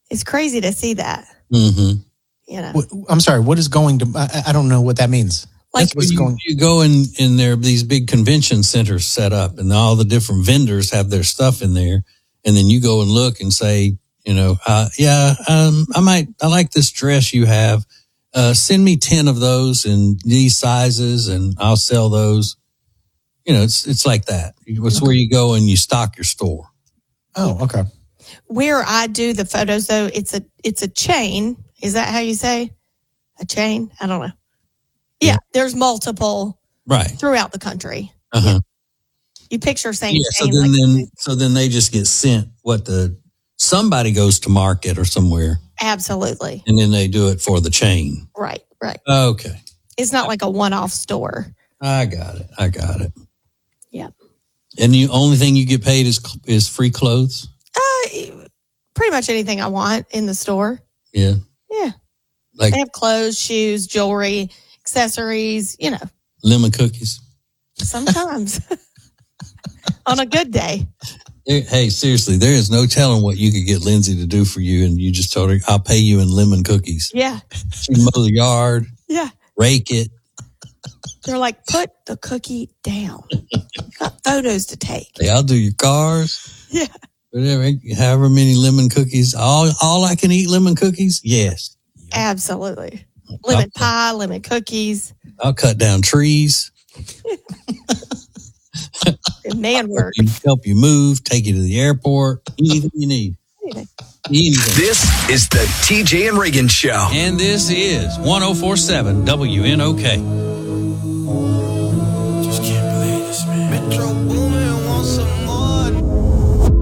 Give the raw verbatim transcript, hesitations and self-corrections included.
It's crazy to see that. Mm-hmm. You know, I'm sorry. What is going to? I, I don't know what that means. like That's you, going, you go in in there. These big convention centers set up, and all the different vendors have their stuff in there. And then you go and look and say, you know, uh, yeah, um, I might, I like this dress you have. Uh, send me ten of those in these sizes, and I'll sell those. You know, it's it's like that. It's where you go and you stock your store. Oh, okay. Where I do the photos, though, it's a it's a chain. Is that how you say a chain? I don't know. Yeah, yeah. There's multiple right throughout the country. Uh-huh. Yeah. You picture saying yeah. So then, like then so then they just get sent what the somebody goes to market or somewhere. Absolutely. And then they do it for the chain. Right. Right. Okay. It's not like a one-off store. I got it. I got it. Yeah. And the only thing you get paid is is free clothes? Uh, pretty much anything I want in the store. Yeah. Yeah. Like they have clothes, shoes, jewelry, accessories, you know. Lemon cookies? Sometimes. On a good day. Hey, seriously, there is no telling what you could get Lindsay to do for you, and you just told her, I'll pay you in lemon cookies. Yeah. She can mow the yard. Yeah. Rake it. They're like, put the cookie down. You got photos to take. Hey, I'll do your cars. Yeah. Whatever, however many lemon cookies. All all I can eat lemon cookies? Yes. Absolutely. Lemon I'll, pie, lemon cookies. I'll cut down trees. Man work. Help you move, take you to the airport, anything you need. Anything. Anything. This is the T J and Reagan Show. And this is one oh four point seven W N O K.